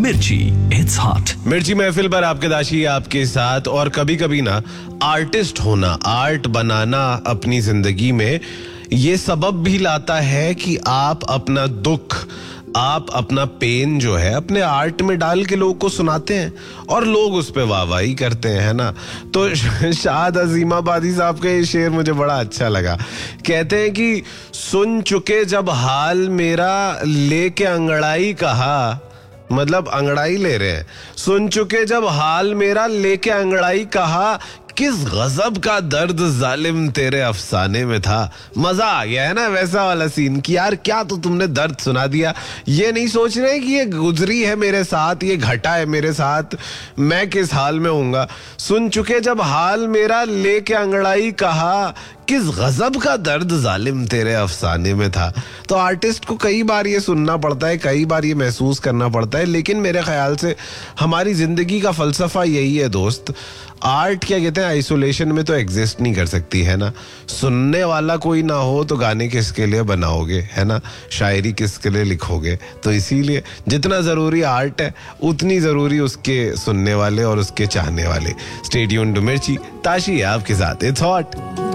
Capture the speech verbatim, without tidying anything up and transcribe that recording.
मिर्ची, it's hot. मिर्ची महफिल पर आपके दाशी आपके साथ। और कभी कभी ना आर्टिस्ट होना, आर्ट बनाना अपनी जिंदगी में ये सबब भी लाता है कि आप अपना दुख, आप अपना पेन जो है अपने आर्ट में डाल के लोगों को सुनाते हैं और लोग उस पे वाहवाही करते हैं, है ना। तो शाद अजीमाबादी साहब का ये शेर मुझे बड़ा अच्छा लगा। कहते हैं कि सुन चुके जब हाल मेरा लेके अंगड़ाई कहा, मतलब अंगड़ाई ले रहे हैं, सुन चुके जब हाल मेरा लेके अंगड़ाई कहा, किस गजब का दर्द जालिम तेरे अफसाने में था। मजा आ गया है ना वैसा वाला सीन कि यार क्या तो तुमने दर्द सुना दिया। ये नहीं सोच रहे कि ये गुजरी है मेरे साथ, ये घटा है मेरे साथ, मैं किस हाल में होऊंगा। सुन चुके जब हाल मेरा लेके अंगड़ाई कहा, किस गजब का दर्द जालिम तेरे अफसाने में था। तो आर्टिस्ट को कई बार ये सुनना पड़ता है, कई बार ये महसूस करना पड़ता है, लेकिन मेरे ख्याल से हमारी जिंदगी का फलसफा यही है दोस्त। आर्ट क्या कहते हैं, आइसोलेशन में तो एग्जिस्ट नहीं कर सकती, है ना। सुनने वाला कोई ना हो तो गाने किसके लिए बनाओगे, है ना, शायरी किसके लिए लिखोगे। तो इसीलिए जितना जरूरी आर्ट है उतनी जरूरी उसके सुनने वाले और उसके चाहने वाले। स्टे ट्यून्ड टू मिर्ची, ताशी है आपके साथ, इट्स हॉट।